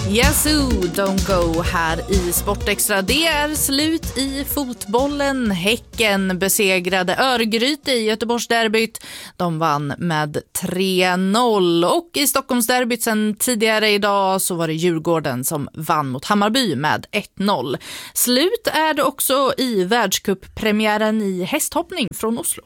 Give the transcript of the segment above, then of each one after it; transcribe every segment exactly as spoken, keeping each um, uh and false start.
Yazoo, don't go här i Sportextra. Det är slut i fotbollen. Häcken besegrade Örgryte i Göteborgsderbyt. De vann med tre noll. Och i Stockholmsderbyt sen tidigare idag så var det Djurgården som vann mot Hammarby med ett noll. Slut är det också i världscuppremiären i hästhoppning från Oslo.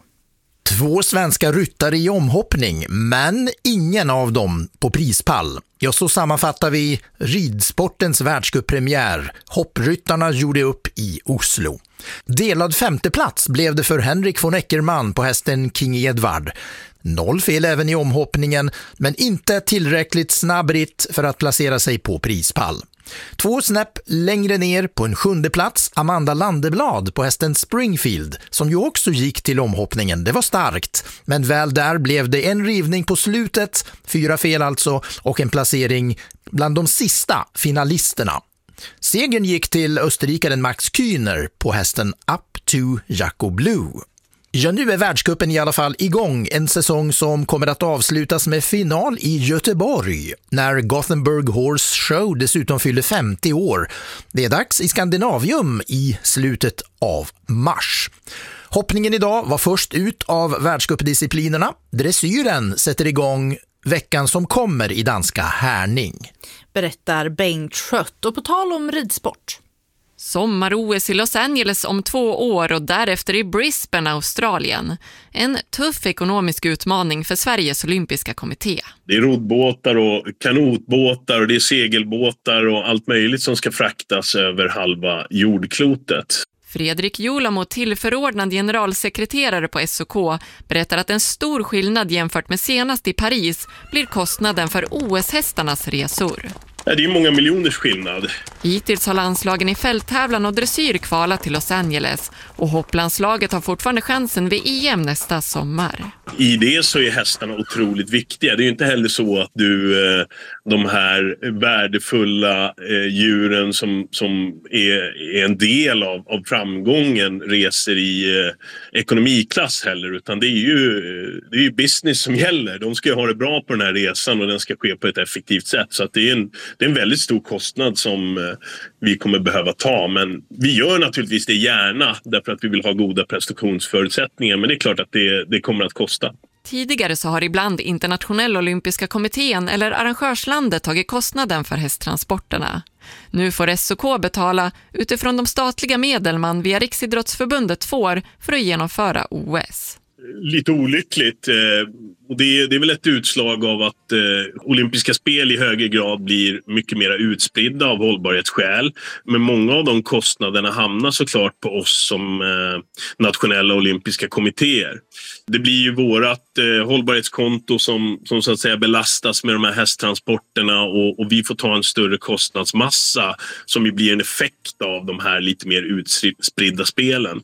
Två svenska ryttare i omhoppning, men ingen av dem på prispall. Ja, så sammanfattar vi ridsportens världscuppremiär. Hoppryttarna gjorde upp i Oslo. Delad femteplats blev det för Henrik von Eckermann på hästen King Edward. Noll fel även i omhoppningen, men inte tillräckligt snabb ritt för att placera sig på prispall. Två snäpp längre ner på en sjunde plats Amanda Landeblad på hästen Springfield, som ju också gick till omhoppningen. Det var starkt, men väl där blev det en rivning på slutet, fyra fel alltså, och en placering bland de sista finalisterna. Segern gick till österrikaren Max Kühner på hästen Up to Jaco Blue. Ja, nu är världscupen i alla fall igång, en säsong som kommer att avslutas med final i Göteborg när Gothenburg Horse Show dessutom fyller femtio år. Det är dags i Skandinavium i slutet av mars. Hoppningen idag var först ut av världscupdisciplinerna. Dressyren sätter igång veckan som kommer i danska Härning. Berättar Bengt Schött. Och på tal om ridsport. Sommar-O S i Los Angeles om två år och därefter i Brisbane, Australien. En tuff ekonomisk utmaning för Sveriges olympiska kommitté. Det är roddbåtar och kanotbåtar och det är segelbåtar och allt möjligt som ska fraktas över halva jordklotet. Fredrik Julamo, tillförordnad generalsekreterare på S O K, berättar att en stor skillnad jämfört med senast i Paris blir kostnaden för O S-hästarnas resor. Ja, det är många miljoners skillnad. Hittills har landslagen i fälttävlan och dressyr kvalat till Los Angeles och hopplandslaget har fortfarande chansen vid E M nästa sommar. I det så är hästarna otroligt viktiga. Det är ju inte heller så att du, de här värdefulla djuren som, som är, är en del av, av framgången reser i ekonomiklass heller, utan det är ju, det är ju business som gäller. De ska ha det bra på den här resan och den ska ske på ett effektivt sätt, så att det är en Det är en väldigt stor kostnad som vi kommer behöva ta, men vi gör naturligtvis det gärna därför att vi vill ha goda prestationsförutsättningar, men det är klart att det, det kommer att kosta. Tidigare så har ibland Internationella olympiska kommittén eller arrangörslandet tagit kostnaden för hästtransporterna. Nu får S O K betala utifrån de statliga medel man via Riksidrottsförbundet får för att genomföra O S. Lite olyckligt. Och det är, det är väl ett utslag av att eh, olympiska spel i högre grad blir mycket mer utspridda av hållbarhetsskäl. Men många av de kostnaderna hamnar såklart på oss som eh, nationella olympiska kommittéer. Det blir ju vårat eh, hållbarhetskonto som, som så att säga belastas med de här hästtransporterna och, och vi får ta en större kostnadsmassa som ju blir en effekt av de här lite mer utspridda spelen.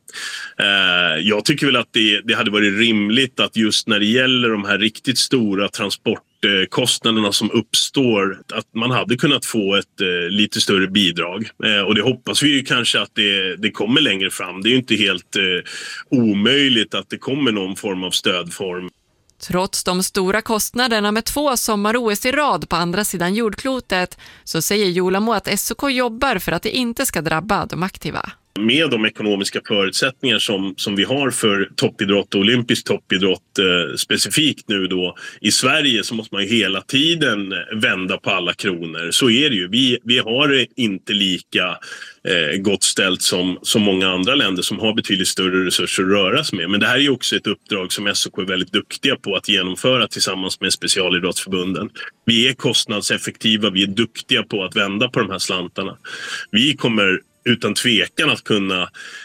Eh, jag tycker väl att det, det hade varit rimligt att just när det gäller de här riktigt stora transportkostnaderna som uppstår, att man hade kunnat få ett eh, lite större bidrag. Eh, och det hoppas vi ju kanske att det, det kommer längre fram. Det är ju inte helt eh, omöjligt att det kommer någon form av stödform. Trots de stora kostnaderna med två sommar-O S i rad på andra sidan jordklotet så säger Julamo att S O K jobbar för att det inte ska drabba de aktiva. Med de ekonomiska förutsättningar som, som vi har för toppidrott och olympisk toppidrott eh, specifikt nu då i Sverige, så måste man ju hela tiden vända på alla kronor. Så är det ju. Vi, vi har inte lika eh, gott ställt som, som många andra länder som har betydligt större resurser att röra sig med. Men det här är ju också ett uppdrag som S O K är väldigt duktiga på att genomföra tillsammans med specialidrottsförbunden. Vi är kostnadseffektiva, vi är duktiga på att vända på de här slantarna. Vi kommer utan tvekan att kunna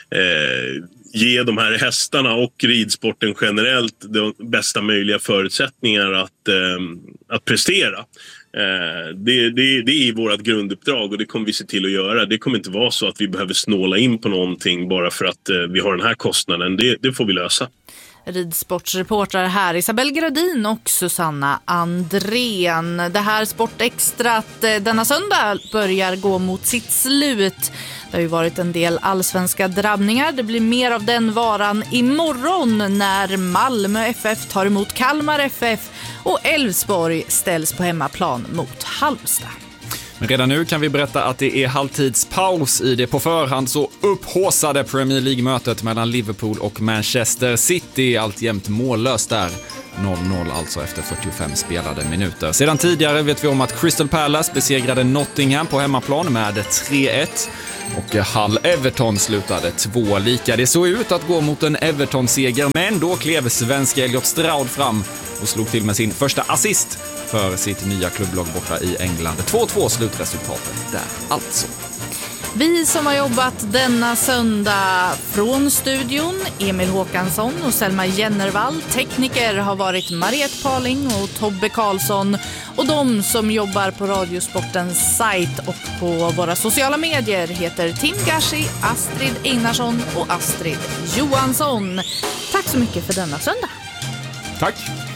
eh, ge de här hästarna och ridsporten generellt de bästa möjliga förutsättningar att, eh, att prestera. Eh, det, det, det är vårt grunduppdrag och det kommer vi se till att göra. Det kommer inte vara så att vi behöver snåla in på någonting bara för att eh, vi har den här kostnaden. Det, det får vi lösa. Ridsportsreportrar här Isabel Gradin och Susanna Andrén. Det här Sportextrat denna söndag börjar gå mot sitt slut. Det har ju varit en del allsvenska drabbningar. Det blir mer av den varan imorgon när Malmö F F tar emot Kalmar F F och Elfsborg ställs på hemmaplan mot Halmstad. Men redan nu kan vi berätta att det är halvtidspaus i det på förhand så upphaussade Premier League-mötet mellan Liverpool och Manchester City. Alltjämt mållöst där. noll noll alltså efter fyrtiofem spelade minuter. Sedan tidigare vet vi om att Crystal Palace besegrade Nottingham på hemmaplan med tre ett. Och Hull Everton slutade två lika. Det såg ut att gå mot en Everton-seger, men då klev svenska Elliot Stroud fram och slog till med sin första assist för sitt nya klubblag borta i England. två två slutresultatet där alltså. Vi som har jobbat denna söndag från studion, Emil Håkansson och Selma Jennervall. Tekniker har varit Mariette Paling och Tobbe Karlsson. Och de som jobbar på Radiosportens sajt och på våra sociala medier heter Tim Gashi, Astrid Einarsson och Astrid Johansson. Tack så mycket för denna söndag. Tack.